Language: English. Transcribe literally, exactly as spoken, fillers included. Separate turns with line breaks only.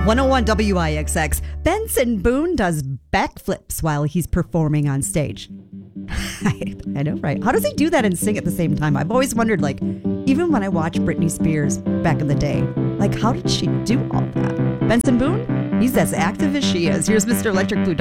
one oh one W I X X. Benson Boone does backflips while he's performing on stage. I, I know, right? How does he do that and sing at the same time? I've always wondered, like, even when I watched Britney Spears back in the day, like, how did she do all that? Benson Boone, he's as active as she is. Here's Mister Electric Blue.